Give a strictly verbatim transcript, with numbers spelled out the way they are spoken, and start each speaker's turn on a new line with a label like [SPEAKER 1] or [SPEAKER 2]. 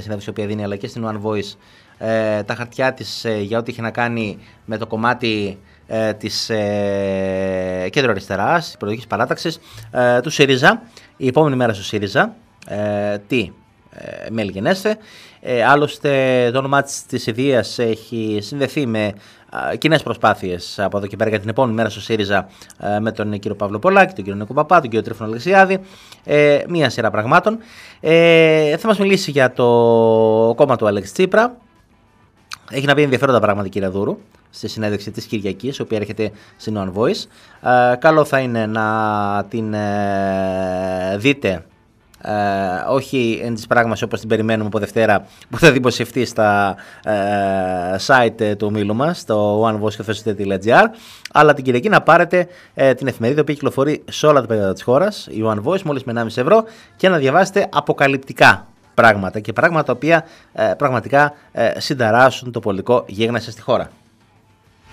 [SPEAKER 1] συνέντευξη που δίνει, αλλά και στην One Voice, ε, τα χαρτιά της ε, για ό,τι είχε να κάνει με το κομμάτι ε, της ε, κέντρο-αριστεράς, της προοδευτικής παράταξης, ε, του ΣΥΡΙΖΑ. Η επόμενη μέρα στο ΣΥΡΙΖΑ, ε, τι ε, μέλη γενέστε. Ε, άλλωστε το όνομά της, της ιδείας έχει συνδεθεί με ε, κοινές προσπάθειες από εδώ και πέρα για την επόμενη μέρα στο ΣΥΡΙΖΑ ε, με τον κύριο Παύλο Πολάκη, τον κύριο Νίκο Παπά, τον κύριο Τρίφωνο Αλεξιάδη, ε, μία σειρά πραγμάτων. Ε, θα μας μιλήσει για το κόμμα του Αλέξη Τσίπρα. Έχει να πει ενδιαφέροντα πράγματα η κυρία Δούρου στη συνέντευξη της Κυριακής, η οποία έρχεται στην One Voice. Ε, καλό θα είναι να την ε, δείτε, ε, όχι εν της πράγμας όπως την περιμένουμε από Δευτέρα, που θα δημοσιευτεί στα ε, site του ομίλου μας, στο onevoice.gr, αλλά την Κυριακή να πάρετε ε, την εφημερίδα που κυκλοφορεί σε όλα τα παιδιά της χώρας, η One Voice, μόλις με ενάμιση ευρώ, και να διαβάσετε αποκαλυπτικά πράγματα και πράγματα τα οποία ε, πραγματικά ε, συνταράσσουν το πολιτικό γίγνεσθε στη χώρα.